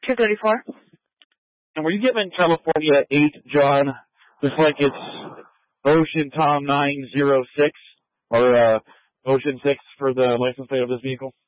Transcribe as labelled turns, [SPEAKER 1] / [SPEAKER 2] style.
[SPEAKER 1] 234.
[SPEAKER 2] And were you given California 8, John? Looks like it's Ocean Tom 906, or Ocean 6 for the license plate of this vehicle?